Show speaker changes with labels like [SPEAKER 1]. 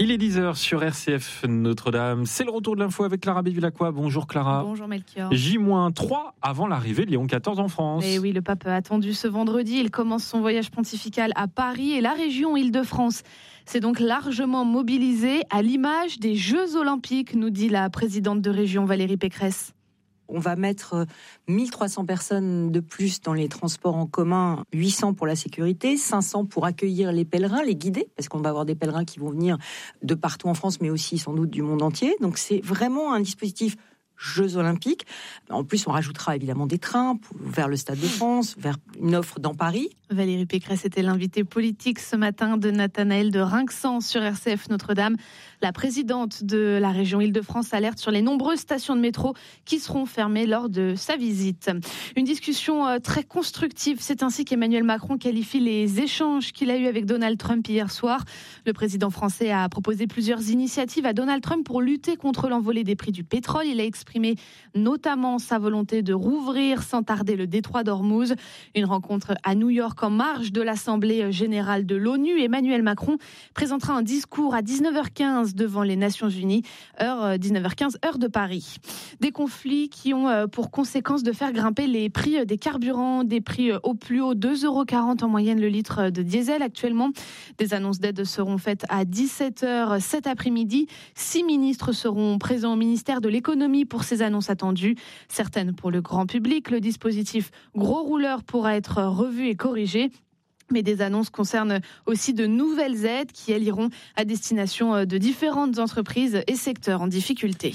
[SPEAKER 1] Il est 10h sur RCF Notre-Dame. C'est le retour de l'info avec Clara Bévillacqua. Bonjour Clara.
[SPEAKER 2] Bonjour Melchior.
[SPEAKER 1] J-3 avant l'arrivée de Léon XIV en France.
[SPEAKER 2] Et oui, le pape attendu ce vendredi. Il commence son voyage pontifical à Paris et la région Île-de-France. C'est donc largement mobilisé à l'image des Jeux Olympiques, nous dit la présidente de région Valérie Pécresse.
[SPEAKER 3] On va mettre 1300 personnes de plus dans les transports en commun, 800 pour la sécurité, 500 pour accueillir les pèlerins, les guider, parce qu'on va avoir des pèlerins qui vont venir de partout en France, mais aussi sans doute du monde entier. Donc c'est vraiment un dispositif Jeux Olympiques. En plus, on rajoutera évidemment des trains vers le Stade de France, vers une offre dans Paris.
[SPEAKER 2] Valérie Pécresse était l'invitée politique ce matin de Nathanaël de Rinxan sur RCF Notre-Dame. La présidente de la région Île-de-France alerte sur les nombreuses stations de métro qui seront fermées lors de sa visite. Une discussion très constructive, c'est ainsi qu'Emmanuel Macron qualifie les échanges qu'il a eus avec Donald Trump hier soir. Le président français a proposé plusieurs initiatives à Donald Trump pour lutter contre l'envolée des prix du pétrole. Il a exprimé notamment sa volonté de rouvrir sans tarder le détroit d'Ormuz. Une rencontre à New York en marge de l'Assemblée générale de l'ONU. Emmanuel Macron présentera un discours à 19h15 devant les Nations Unies, heure 19h15, heure de Paris. Des conflits qui ont pour conséquence de faire grimper les prix des carburants, des prix au plus haut, 2,40 € en moyenne le litre de diesel actuellement. Des annonces d'aide seront faites à 17h cet après-midi. 6 ministres seront présents au ministère de l'économie pour ces annonces attendues. Certaines pour le grand public. Le dispositif gros rouleur pourra être revu et corrigé. Mais des annonces concernent aussi de nouvelles aides qui, elles, iront à destination de différentes entreprises et secteurs en difficulté.